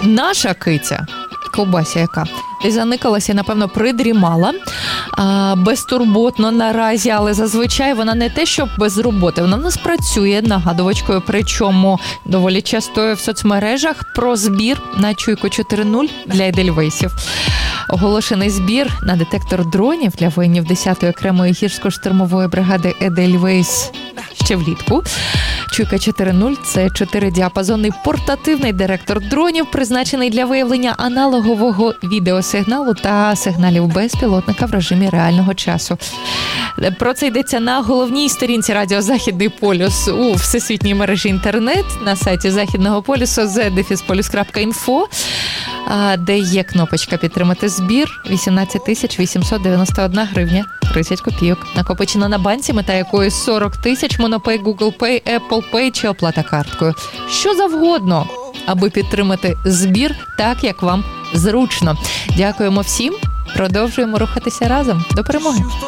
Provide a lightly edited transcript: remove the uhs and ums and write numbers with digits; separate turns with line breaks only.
Наша киця, ковбася яка, і заникалася, напевно, придрімала безтурботно наразі, але зазвичай вона не те, що без роботи, вона в нас працює нагадувачкою, причому доволі часто в соцмережах про збір на Чуйку 4.0 для Едельвейсів. Оголошений збір на детектор дронів для воїнів 10-ї окремої гірсько-штурмової бригади Едельвейс ще влітку. Чуйка 4.0 – це 4-діапазонний портативний детектор дронів, призначений для виявлення аналогового відеосигналу та сигналів безпілотника в режимі реального часу. Про це йдеться на головній сторінці радіо «Західний полюс» у всесвітній мережі інтернет, на сайті Західного полюсу z-polus.info, де є кнопочка «Підтримати збір» 18 891 гривня 30 копійок. Накопичено на банці, мета якої 40 тисяч, Монопей, Google Pay, Apple Pay чи оплата карткою. Що завгодно, аби підтримати збір так, як вам зручно. Дякуємо всім. Продовжуємо рухатися разом. До перемоги!